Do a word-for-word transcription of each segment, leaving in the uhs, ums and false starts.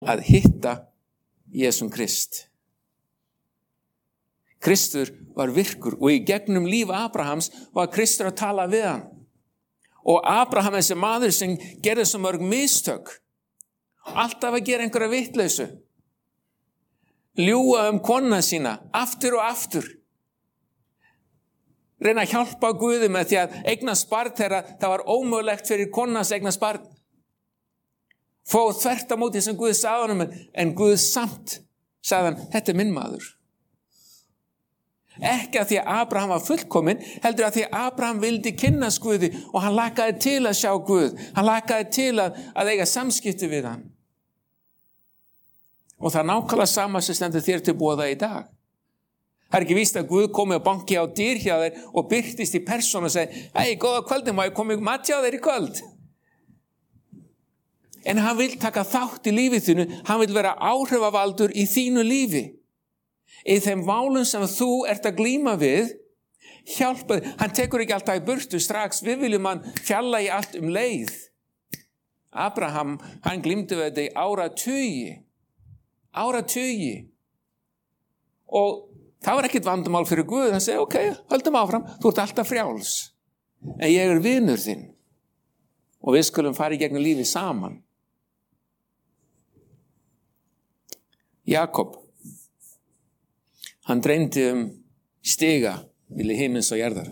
að hitta Jesum Krist. Kristur var virkur og í gegnum líf Abrahams var Kristur að tala við hann. Og Abraham er þessi maður sem gerði svo mörg mistök. Alltaf að gera einhverja vitleysu. Ljúga um konuna sína, aftur og aftur. Reyna að hjálpa Guði með því að eignast barn þegar það var ómögulegt fyrir konuna að eignast barn. Fó þvert á móti sem Guð sagði honum, en Guð samt sagði hann, þetta er minn maður. Ekki að því að Abraham var fullkominn, heldur að því að Abraham vildi kynnast Guði og hann lakaði til að sjá Guð. Hann lakaði til að, að eiga samskipti við hann. Og það er nákvæmlega sama sem stendur þér til boða í dag. Það er ekki víst að Guð komi og banki á dyr hjá þér og byrtist í persónu og segi, hei, góða kvöldin, má ég komi mat hjá þér í kvöld? En hann vil taka þátt í lífið þínu, hann vil vera áhrifavaldur í þínu lífi. Í þeim málum sem þú ert að glíma við, hjálpa þig. Hann tekur ekki alltaf í burtu strax, við viljum hann fjalla í allt um leið. Abraham, hann glímdi við þetta í áratugi. Áratugi. Og það var ekkit vandamál fyrir Guð, hann segi, ok, höldum áfram, þú ert alltaf frjáls. En ég er vinur þinn. Og við skulum fara í gegnum lífið saman. Jakob, hann dreymdi um stiga milli himins og jarðar.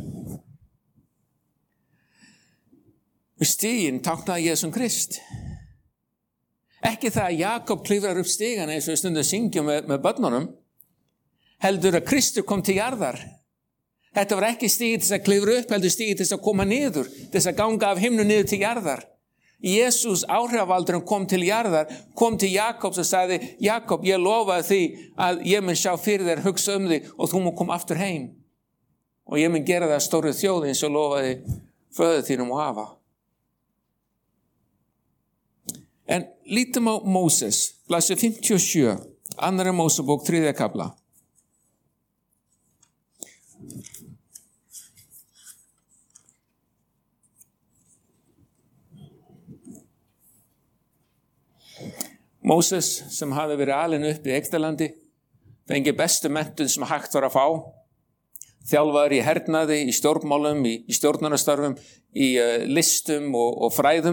Stiginn táknaði Jesum Krist. Ekki það að Jakob klifrar upp stigana eins og við stundum syngjum með, með börnunum, heldur að Kristur kom til jarðar. Þetta var ekki stigið til að klifra upp, heldur stigið til að koma niður, til að ganga af himnu niður til jarðar. Jesús áhrifavaldurinn kom til jarðar, kom til Jakobs og sagði, Jakob, ég lofaði því að ég mun sjá fyrir þér, hugsa um þig og þú mun koma aftur heim. Og ég mun gera það stóru þjóð eins og lofaði föður þínum og afa. En lítum á Móses, blaðsíða fimmtíu og sjö, annarri Mósebók, þriðja kafla. Móses sem hafði verið alinn upp í Egyptalandi, fengi bestu menntun sem hægt var að fá, þjálfaður í hernaði, í stjórnmálum, í, í stjórnunarstörfum, í uh, listum og, og fræðum.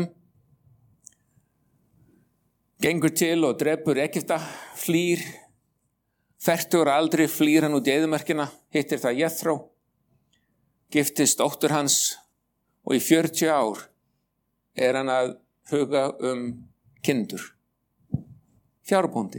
Gengur til og drepur Egypta, flýr, fertugur aldri flýr hann út í eyðimerkina, hittir það Jethro, giftist dóttur hans og í fjörutíu ár er hann að huga um kindur. Fjárbóndi.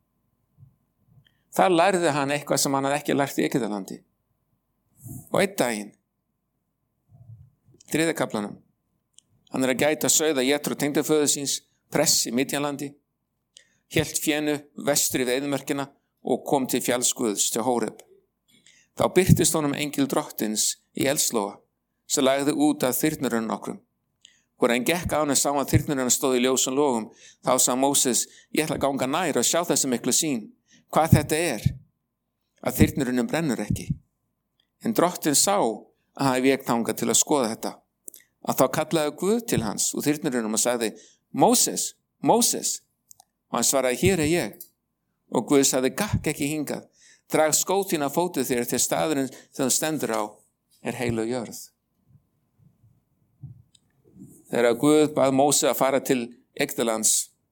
Þar lærði hann eitthvað sem hann hafði ekki lært í Egyptalandi. Og einn daginn, þriðja kaflanum, hann er að gæta sauða Jethro tengdaföður síns, press í Midjanlandi, hélt fénu vestur í eyðimerkina og kom til fjallsguðs til Hóreb. Þá birtist honum engil drottins í eldslóga, sem lagði út að þyrnurinn nokkrum. Hvor hann gekk á hann og sá að þyrnurinn stóð í ljósum logum, þá sá Móses, ég ætla að ganga nær og sjá þessi miklu sín. Hvað þetta er? Að þyrnurinn brennur ekki. En drottinn sá að hann vék þangað til að skoða þetta. Að þá kallaði Guð til hans og þyrnurinn og sagði, Móses, Móses. Og hann svaraði, hér er ég. Og Guð sagði, gakk ekki hingað. Drag skót þín af fótið þér til staðurinn sem þú stendur á er heilu jörð. Þegar Guð bað Móse að fara til Egyptalands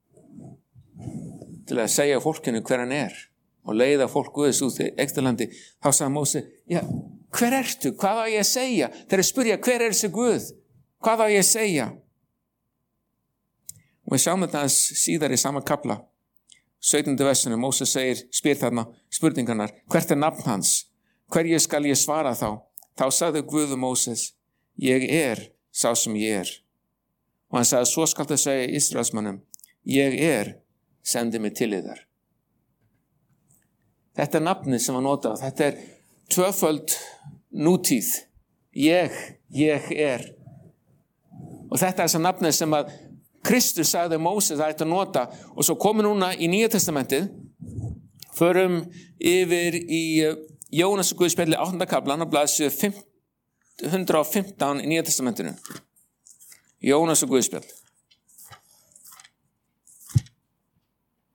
til að segja fólkinu hver hann er og leiða fólk Guðs út í Egyptalandi, þá sagði Móse, já, hver ertu? Hvað á ég að segja? Þegar spyrja, hver er þessi Guð? Hvað á ég að segja? Og við sjáum þetta síðar í sama kafla. sautjánda versinu, Móse segir, spyr þarna spurningarnar, hvert er nafn hans? Hverju skal ég svara þá? Þá sagði Guð Móses, ég er sá sem ég er. Og hann sagði, svo skal það segja Ísraelsmönnum, ég er, sendi mig til yðar. Þetta er nafnið sem hann notað, þetta er tvöföld nútíð. Ég, ég er. Og þetta er þess að nafnið sem að Kristus sagði Móses að þetta nota, og svo komum núna í Nýja testamentið, förum yfir í Jónas og Guðspjalli áttunda kaflan og blaðsíðu fimm hundrað og fimmtán í Nýja testamentinu. Jónas og Guðspjall.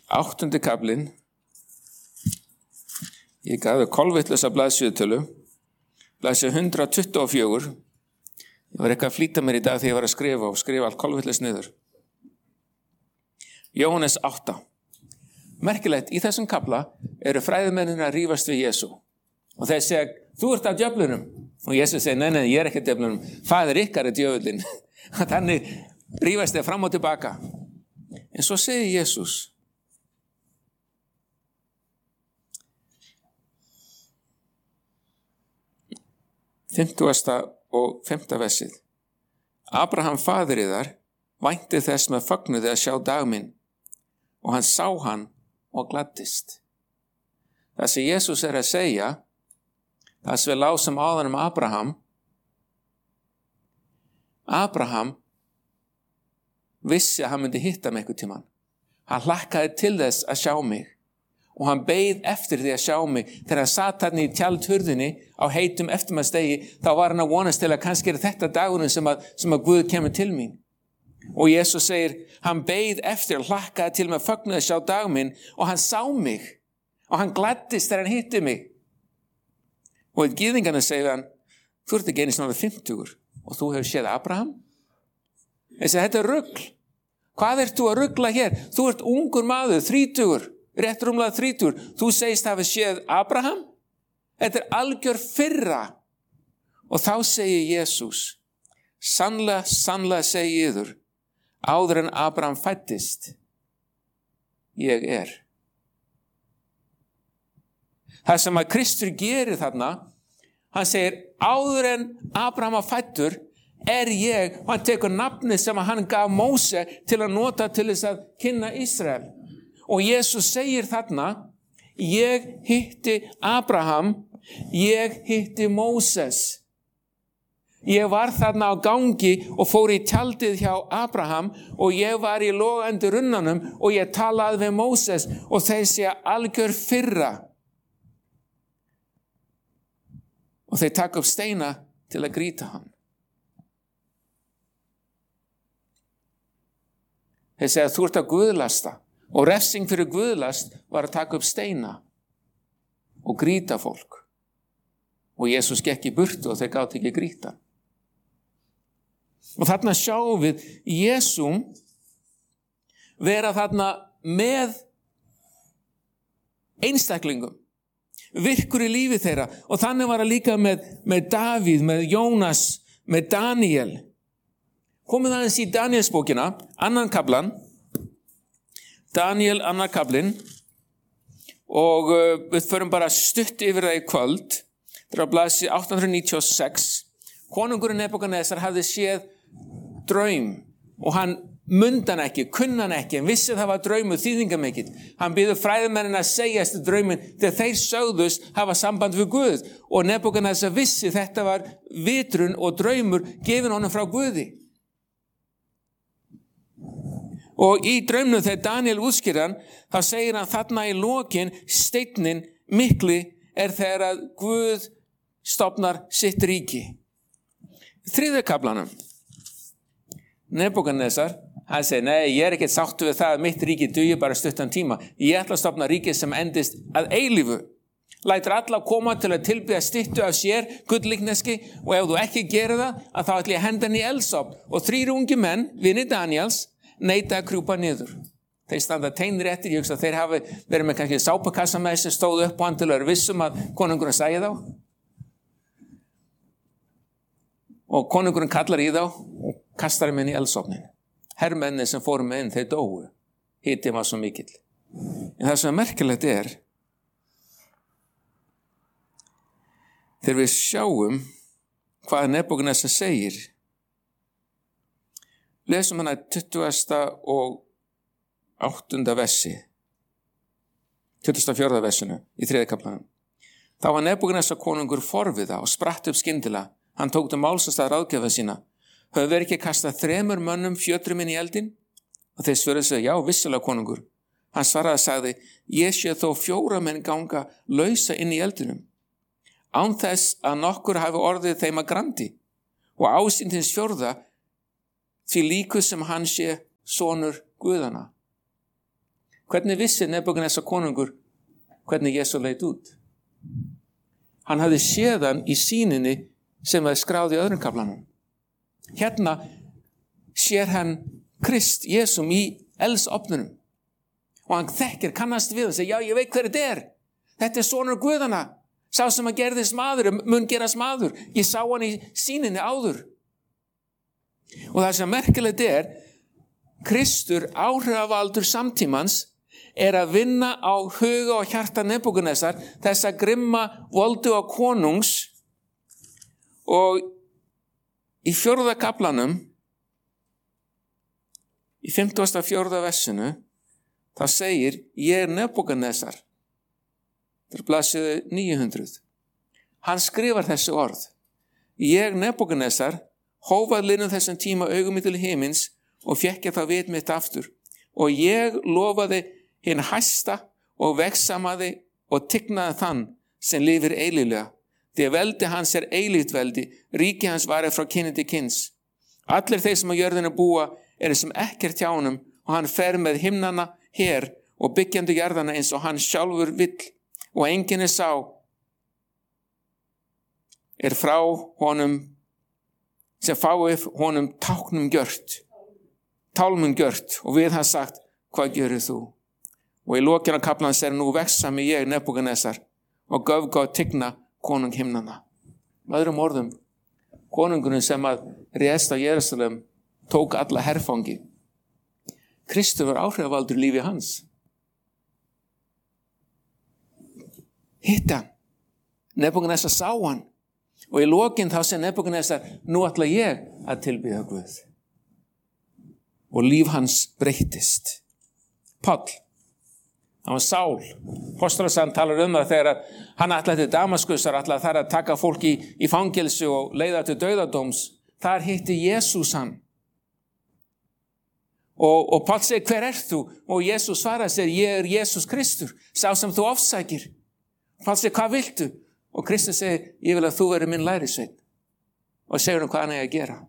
Áttundi kaflinn. Ég gaf þau kolvitlausa blaðsíðutölu. Blaðsíðu hundrað tuttugu og fjögur. Ég var eitthvað að flýta mér í dag þegar ég var að skrifa og skrifa allt kolvitlaust niður. Jóhannes átta. Merkilegt, í þessum kafla eru fræðimennir að rífast við Jesú. Og þeir segja, þú ert af djöflunum. Og Jesús segir, nei, nei, ég er ekki djöflunum. Faðir ykkar er djöfullinn. Þannig rífast þeir fram og tilbaka. En svo segir Jesús, fimmtugasta og fimmta versið. Abraham faðir yðar vænti þess með fögnuði að sjá dag minn og hann sá hann og gladdist. Það sem Jesús er að segja, það sem við lásum áðan um Abraham, Abraham vissi að hann myndi hitta mig einhvern tímann. Hann hlakkaði til þess að sjá mig og hann beið eftir því að sjá mig. Þegar hann satt hann í tjaldhurðinni á heitum eftirmaðsdegi, þá var hann að vonast til að kannski er þetta dagurinn sem að, sem að Guð kemur til mín. Og Jesús segir, hann beið eftir að hlakkaði til með fögnuði að sjá dag minn og hann sá mig og hann gladdist þegar hann hitti mig. Og gyðingarnir segir hann, þú ert ekki einu sinni fimmtugur og þú hefur séð Abraham? Þessi, þetta er rugl. Hvað ert þú að rugla hér? Þú ert ungur maður, þrítugur, rétt rúmlega þrítugur. Þú segist hafa séð Abraham? Þetta er algjör firra. Og þá segir Jesús, sannlega, sannlega segi yður, áður en Abraham fæddist, ég er. Það sem að Kristur gerir þarna, hann segir, áður en Abraham fæddur, er ég, og hann tekur nafnið sem hann gaf Móse til að nota til þess að kynna Ísrael. Og Jesús segir þarna, ég hitti Abraham, ég hitti Móses. Ég var þarna á gangi og fór í tjaldið hjá Abraham og ég var í logandi runnanum og ég talaði við Móses og þeir segja algjör firra. Og þeir taka upp steina til að grýta hann. Þeir segja, þú ert að guðlasta. Og refsing fyrir guðlast var að taka upp steina og grýta fólk. Og Jesús gekk í burtu og þeir gátu ekki grýta. Og þarna sjáum við Jesúm vera þarna með einstaklingum, virkur í lífi þeirra. Og þannig var það líka með, með Davíð, með Jónas, með Daniel. Komið aðeins í Danielsbókina, annan kaflan, Daniel annar kaflinn, og uh, við förum bara stutt yfir það í kvöld. Það er á blaðsíðu átta hundruð níutíu og sex. Konungurinn Nebúkadnesar hafði séð draum og hann mundi hann ekki, kunni hann ekki, en vissi það var draumur þýðingamikill. Hann biður fræðimennina að segja eftir drauminn þegar þeir sögðust hafa samband við Guð og Nebúkadnesar vissi þetta var vitrun og draumur gefin honum frá Guði. Og í draumnum þegar Daniel útskýrir hann, þá segir hann þarna í lokin, steinninn mikli er þegar að Guð stofnar sitt ríki. Þriðja kaflanum. Nebúkadnesar, hann segir, nei, ég er ekkert sáttur við það að mitt ríki dugi bara stuttan tíma. Ég ætla að stofna ríki sem endist að eilífu. Lætur alla koma til að tilbiðja styttu af sér, gullíkneski, og ef þú ekki gerir það, að þá ætla ég að henda hann í eldsofn. Og þrír ungi menn, vinir Daniels, neita að krjúpa niður. Þeir standa teinir eftir, ég hugsa að þeir hafi verið með kannski sápakassa með þessi stóðu upp á hann til að vera vissum að konungurinn sæði þá. Og konungurinn kallar í þá og kastar þeim inn í eldsofnin. Hermenni sem fóru með inn, þeir dóu. Hitinn var svo mikill. En það sem er merkilegt er, þegar við sjáum hvað Nebúkadnesar segir, lesum hana tuttugasta og áttunda versi, tuttugasta og fjórða versinu í þriðja kaflanum. Þá var Nebúkadnesar konungur forviða og spratt upp skyndilega. Hann tók til máls og stað ráðgjafa sína. Höfðu verið ekki kastað þremur mönnum fjötrum inn í eldin? Og þeir svöruðu sig, já, vissulega konungur. Hann svaraði og sagði, ég sé þó fjóra menn ganga lausa inn í eldinum. Án þess að nokkur hafi orðið þeim að grandi. Og ásýndins fjórða, því líku sem hann sé sonur Guðana. Hvernig vissi Nebúkadnesar konungur hvernig Jesús leit út? Hann hafði séð hann í sýninni sem það er skráð í öðrum kaflanum. Hérna sér hann Krist, Jesúm í eldsofnunum. Og hann þekkir, kannast við og segir, já, ég veit hver þetta er. Þetta er sonur Guðanna. Sá sem að gerðist maður, mun gerast maður. Ég sá hann í sýninni áður. Og það sem merkilegt er, Kristur, áhrifavaldur samtímans, er að vinna á huga og hjarta Nebúkadnesar, þessa grimma voldu á konungs, og í fjórða kaflanum, í fimmtugasta og fjórða versinu, það segir, ég er Nebúkadnesar. Það er blaðsíðu níu hundruð. Hann skrifar þessi orð. Ég, Nebúkadnesar, hófað linnum þessum tíma augum til himins og fékk ég það vit mitt aftur. Og ég lofaði hinn hæsta og vegsamaði og tignaði þann sem lifir eilíflega. Því að veldi hans er eilíft veldi, ríki hans varði frá kyni til kyns. Allir þeir sem á jörðinu búa eru sem ekkert hjá honum og hann fer með himnana her og byggjandi jarðana eins og hann sjálfur vill. Og enginn er sá er frá honum sem fái honum táknum gjört, tálmum gjört og við hann sagt, hvað gerir þú? Og í lokinu kaflan sér nú veksami ég Nebúkadnesar og göfgá tigna konung himnana. Með öðrum orðum, konungurinn sem að réðst á Jerúsalem tók alla herfangi. Kristur var áhrifavaldur lífi hans. Hitt hann. Nebúkadnesar sá hann. Og í lokinn þá sem Nebúkadnesar, nú ætla ég að tilbiðja Guð. Og líf hans breyttist. Páll, hann var Sál. Póstolasagan talar um það þegar hann ætlaði til Damaskusar, ætlaði þar að taka fólk í, í fangelsi og leiða til dauðadóms. Þar hitti Jesús hann. Og, og Páll segir, hver ert þú? Og Jesús svaraði sér, ég er Jesús Kristur, sá sem þú ofsækir. Páll segir, hvað viltu? Og Kristus segir, ég vil að þú veri minn lærisveinn. Og segir hann hvað hann eigi að gera.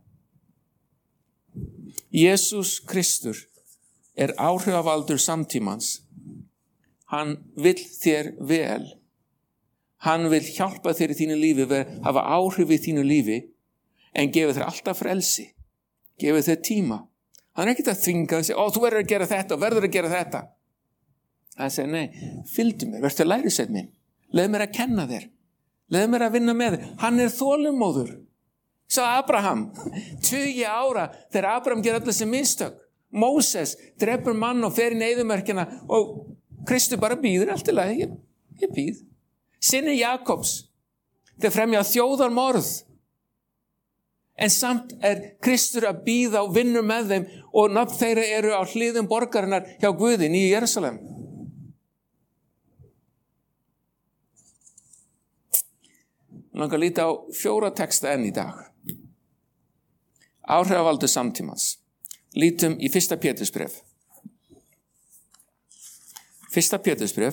Jesús Kristur er áhrifavaldur samtímans. Hann vill þér vel. Hann vill hjálpa þér í þínu lífi, hafa áhrif í þínu lífi, en gefur þér alltaf frelsi. Gefur þér tíma. Hann er ekkert að þvinga og segja, ó, þú verður að gera þetta og verður að gera þetta. Hann segir, nei, fylgdu mér, verður lærisveinn minn. Leð mér að kenna þér. Leð mér að vinna með þér. Hann er þolinmóður. Sá Abraham, tugi ára, þegar Abraham ger allir sem mistök. Móses drepur mann og fer í eyðimörkina og Kristur bara býður allt í lagi. Ég, ég býð. Synir Jakobs, þeir fremja þjóðarmorð. En samt er Kristur að býða og vinnur með þeim og nafn þeirra eru á hliðum borgarinnar hjá Guði í Jerúsalem. Ég langar að líta á fjóra texta enn í dag. Áhrifavaldur samtímans. Lítum í fyrsta Pétursbréf. Fyrsta Pétursbréf.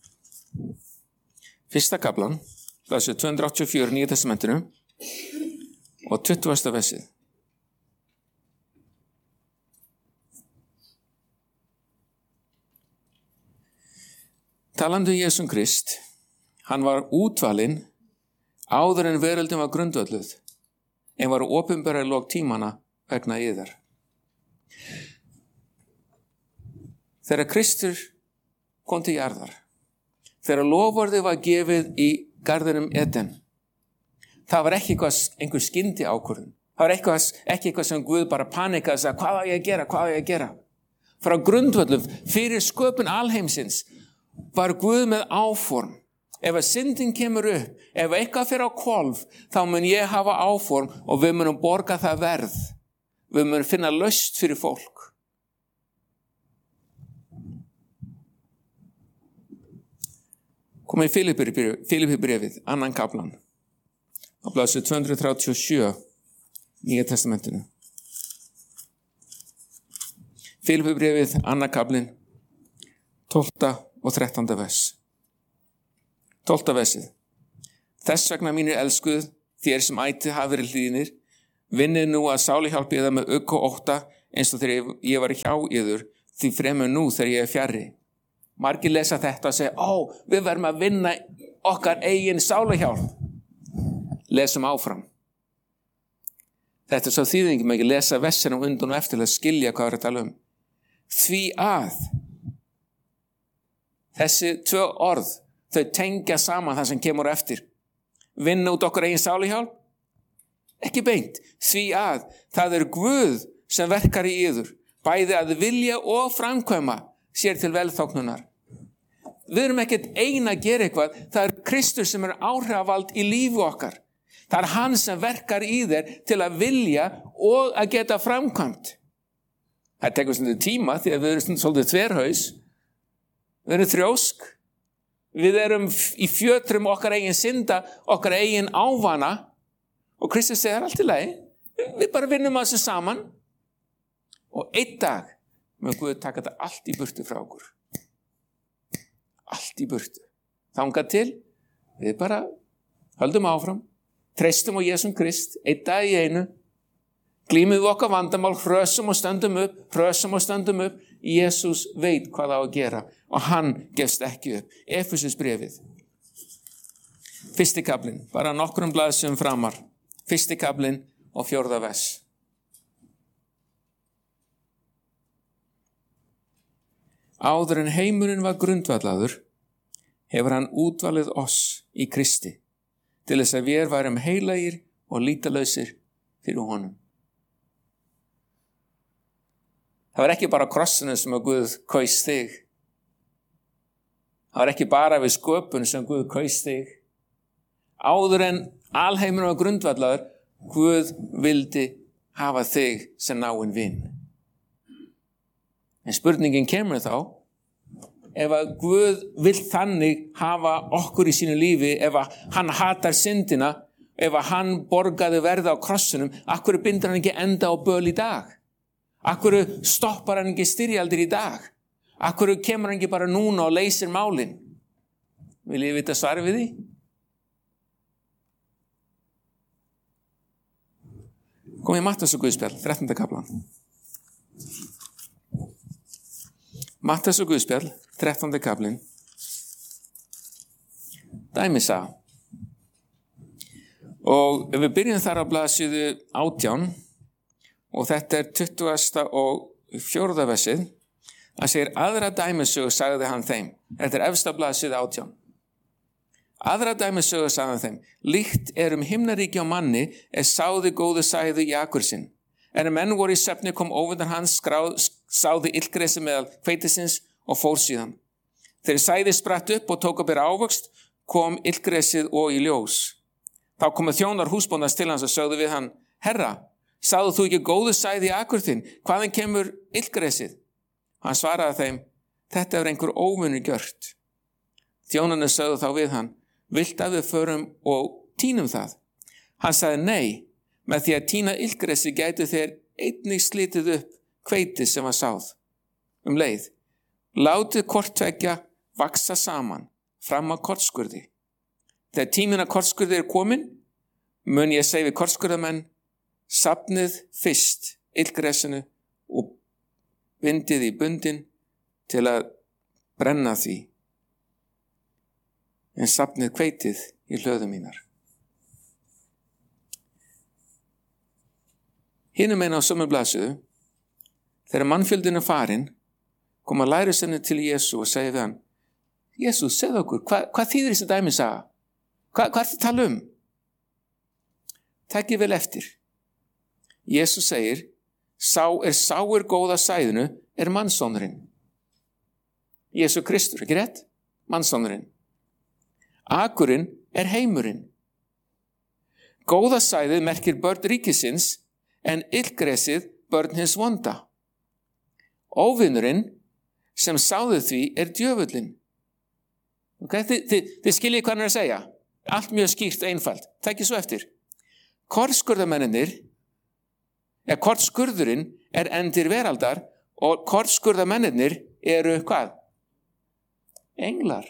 Fyrsta kaflan. Blaðsíðu tvö hundruð áttatíu og fjögur Nýja testamentinu. Og tuttugasta versið. Talandi um Jesúm Krist, hann var útvalinn áður en veröldin var grundvölluð, en var opinberað í lok tímana vegna yðar. Þegar Kristur kom til jarðar, þegar loforðið var gefið í garðinum Eden, það var ekki eitthvað, einhver skyndi ákvörðun. Það var eitthvað, ekki eitthvað sem Guð bara panikaði og sagði, hvað á ég að gera, hvað á ég að gera? Frá grundvöllum, fyrir sköpun alheimsins, var Guð með áform. Ef að syndin kemur upp, ef eitthvað fyrir á hvolf, þá mun ég hafa áform og við munum borga það verð. Við munum finna lausn fyrir fólk. Komið í Filippibréfið, annan kaflan. Á blaðsíðu tvö hundruð þrjátíu og sjö, Nýja testamentinu. Filippibréfið, annan kaflin, tólfta og þrettánda vers. Tólfta versið. Þess vegna mínir elskuð, þér sem ætti hafa verið hlýðnir, vinnið nú að sáli hjálpi yðar með ugg og ótta eins og þegar ég var hjá yður, því fremur nú þegar ég er fjarri. Margir lesa þetta og segja, ó, við verðum að vinna okkar eigin sáluhjálp. Lesum áfram. Þetta er svo þýðingum ekki lesa versin á undan og eftir að skilja hvað er að tala um. Því að þessi tvö orð, þau tengja saman það sem kemur eftir. Vinna út okkar eigin sáluhjálp? Ekki beint. Því að það er Guð sem verkar í yður, bæði að vilja og framkvæma sér til velþóknunar. Við erum ekkert ein að gera eitthvað, það er Kristur sem er áhrifavald í lífi okkar. Það er hann sem verkar í þér til að vilja og að geta framkvæmt. Það tekur svolítið tíma því að við erum svolítið þverhaus, við erum þrjósk, við erum í fjötrum okkar eigin synda, okkar eigin ávana og Kristur segir allt í lagi, við bara vinnum að þessu saman og einn dag með Guð taka þetta allt í burtu frá okkur. Allt í burtu. Þangað til, við bara höldum áfram, treystum á Jesum Krist, einn dag í einu, glímum við okkar vandamál, hrösum og stöndum upp, hrösum og stöndum upp, Jesús veit hvað á að gera og hann gefst ekki upp. Efesus bréfið. Fyrsti kaflinn, bara nokkrum blaðsum framar. Fyrsti kaflinn og fjórða vers. Áður en heimurinn var grundvallaður, hefur hann útvalið oss í Kristi, til þess að við værum heilagir og lítalausir fyrir honum. Það var ekki bara krossinu sem að Guð kaus þig. Það var ekki bara við sköpun sem Guð kaus þig. Áður en alheimurinn var grundvallaður, Guð vildi hafa þig sem náinn vin. En spurningin kemur þá, ef að Guð vill þannig hafa okkur í sínu lífi, ef að hann hatar syndina, ef að hann borgaði verða á krossunum, akkur bindur hann ekki enda á böl í dag? Akkur stoppar hann ekki styrjaldir í dag? Akkur kemur hann ekki bara núna og leysir málin? Vil ég vita svar við því? Kom í Matthæus og Guðspjall, þrettánda kaflan. Matthæus og Guðspjall, þrettándi kaflinn. Dæmisaga. Og við byrjum þar á blaðsíðu átján og þetta er tuttugasta og fjórða versið. Það segir aðra dæmisögu sagði hann þeim. Þetta er efsta blaðsíðu átján. Aðra dæmisögu sagði hann þeim. Líkt er um himnaríki á manni er sáði góðu sæðu í akur sinn. En menn voru í svefni kom óvindan hans skráð, sáði illgresi meðal hveitisins og fór síðan. Þegar sæði spratt upp og tók að bera ávöxt, kom illgresið og í ljós. Þá komu þjónar húsbóndans til hans og sögðu við hann, Herra, sáðu þú ekki góðu sæði í akur þinn? Hvaðan kemur illgresið? Hann svaraði þeim, þetta er einhver óvinur gjört. Þjónarnir sögðu þá við hann, vilt að við förum og tínum það? Hann sagði, nei, með því að tína illgresi gætu þeir einnig slitið upp hveitið sem var sáð. Um leið, látið hvort tveggja vaksa saman fram að kortskurði. Þegar tíminn að kortskurði er komin, mun ég segja við kortskurðamenn, safnið fyrst illgresinu og bindið í bundin til að brenna því, en safnið hveitið í hlöðu mínar. Hinum eina á sömu blaðsíðu, þegar mannfjöldin er farin, koma lærisveinarnir til Jesú og segja við hann, Jesú, segðu okkur, hva, hvað þýðir þessi dæmisaga? Hva, hvað er þetta að tala um? Takið vel eftir. Jesú segir, sá er sáir góða sæðinu er mannssonurinn. Jesú Kristur, ekki rétt? Mannssonurinn. Akurinn er heimurinn. Góða sæðið merkir börn ríkisins, en illgresið börn hins vonda. Óvinurinn sem sáðu því er djöfullinn. Okay? Þið, þið, þið skiljið hvað hann er að segja. Allt mjög skýrt og einfalt. Tækið svo eftir. Kortskurðamennir, eða kortskurðurinn er endir veraldar og kortskurðamennir eru hvað? Englar.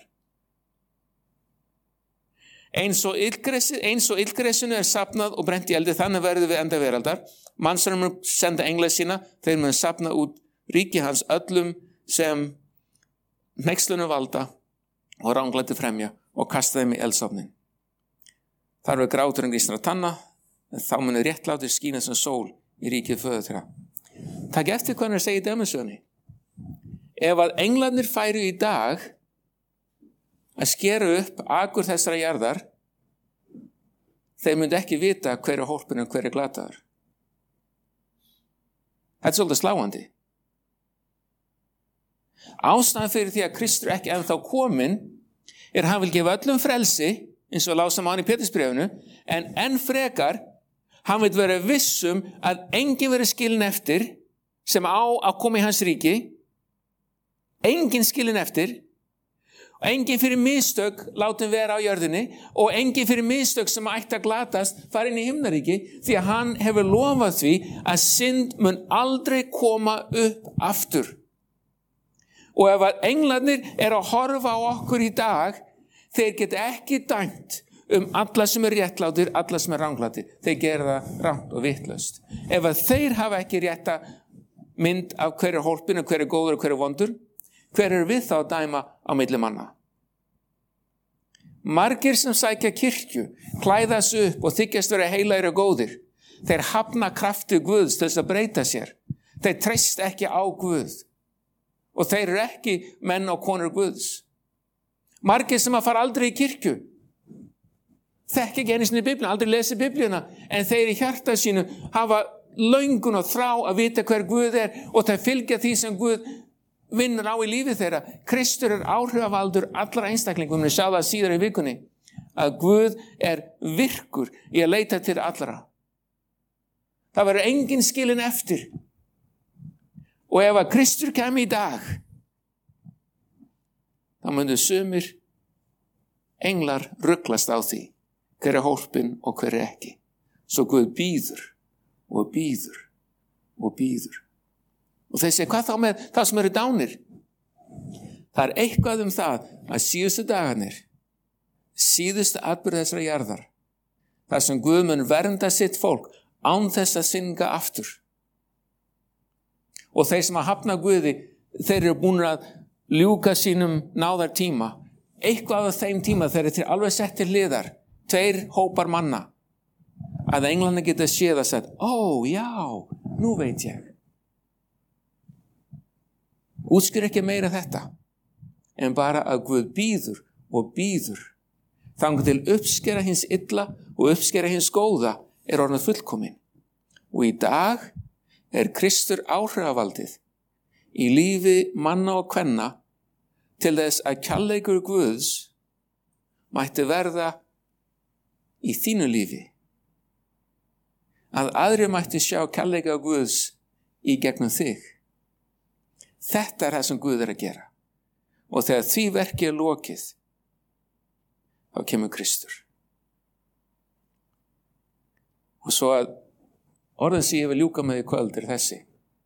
Eins og illgresinu er safnað og brent í eldi, þannig verður við enda veraldar. Mannssonur mun senda engla sína, þeir mun safna út ríki hans öllum sem hneykslunum valda og ranglæti fremja og kasta þeim í eldsofnin. Þar við gráturinn grísnar að tanna, en þá munu réttlátir skína sem sól í ríkið föður þeirra. Takk eftir hvað hann er að segja í dæmisögunni. Ef að englarnir færu í dag að skera upp akur þessara jarðar, þeir myndi ekki vita hver er hólpinn og hver er glataður. Þetta er svolítið sláandi. Ástæðan fyrir því að Kristur ekki ennþá kominn er að hann vil gefa öllum frelsi, eins og lásam á hann í Pétursbréfinu, en enn frekar, hann vil vera vissum að enginn verið skilin eftir sem á að koma í hans ríki, enginn skilin eftir, og enginn fyrir mistök látum vera á jörðinni og enginn fyrir mistök sem ætti að glatast fara inn í himnaríki, því að hann hefur lofað því að synd mun aldrei koma upp aftur. Og ef að englarnir er að horfa á okkur í dag, þeir geta ekki dæmt um alla sem er réttlátir, alla sem er ranglátir. Þeir gera það rangt og vitlaust. Ef að þeir hafa ekki rétta mynd af hver er hólpinn og hver er góður og hver er vondur, hver er við þá að dæma á milli manna? Margir sem sækja kirkju, klæðast upp og þykjast vera heilagir og góðir. Þeir hafna krafti Guðs til þess að breyta sér. Þeir treyst ekki á Guð. Og þeir eru ekki menn og konur Guðs. Margir sem að fara aldrei í kirkju, þekki ekki einu sinni Biblíuna, aldrei lesi Biblíuna, en þeir í hjarta sínu hafa löngun og þrá að vita hver Guð er og þeir fylgja því sem Guð vinnur á í lífi þeirra. Kristur er áhrifavaldur allra einstaklingum. Við sjá það síðar í vikunni að Guð er virkur í að leita til allra. Það verður enginn skilin eftir. Og ef að Kristur kemur í dag, þá myndu sumir englar ruglast á því hver er hólpinn og hver er ekki. Svo Guð bíður og bíður og bíður. Og þeir segja, hvað þá með það sem eru dánir? Það er eitthvað um það að síðustu dagarnir, síðustu atburð þessara jarðar, þar sem Guð mun vernda sitt fólk án þess að synga aftur. Og þeir sem að hafna Guði, þeir eru búin að ljúka sínum náðar tíma. Eitthvað af þeim tíma þeir eru til alveg sett til hliðar, tveir hópar manna, að englarnir geta séð að sagt, ó, já, nú veit ég. Útskýr ekki meira þetta, en bara að Guð bíður og bíður. Þangað til uppskera hins illa og uppskera hins góða er orðið fullkomin. Og í dag er Kristur áhrifavaldið í lífi manna og kvenna til þess að kærleikur Guðs mætti verða í þínu lífi. Að aðrir mætti sjá kærleika Guðs í gegnum þig. Þetta er það sem Guð er að gera. Og þegar því verki er lokið, þá kemur Kristur. Og svo að orðin sem ég vil ljúka með í kvöld er þessi.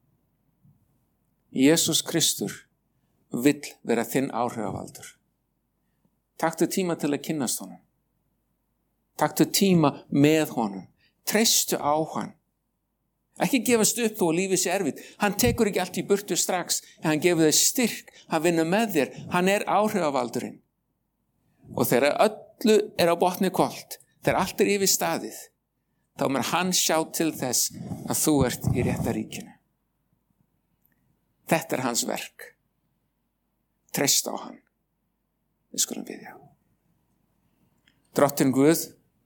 Jesús Kristur vill vera þinn áhrifavaldur. Taktu tíma til að kynnast honum. Taktu tíma með honum. Treystu á hann. Ekki gefast upp þó að lífið sé erfitt. Hann tekur ekki allt í burtu strax, en hann gefur þér styrk, hann vinnur með þér, hann er áhrifavaldurinn. Og þegar öllu er á botni hvolft, þegar allt er yfir staðið, þá mun hann sjá til þess að þú ert í rétta ríkinu. Þetta er hans verk. Treyst á hann. Við skulum biðja. Drottinn Guð,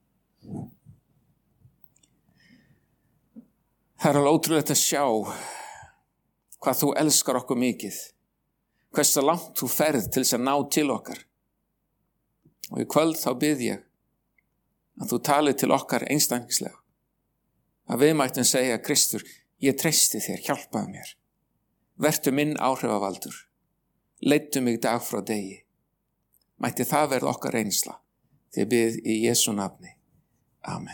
það er alveg ótrúlegt að sjá hvað þú elskar okkur mikið, hversu langt þú ferð til þess að ná til okkar. Og í kvöld þá bið ég að þú talið til okkar einstaklingslega, að við mættum segja, Kristur, ég treysti þér, hjálpaðu mér, vertu minn áhrifavaldur, leiddu mig dag frá degi. Mætti það verða okkar reynsla, því bið í Jesú nafni. Amen.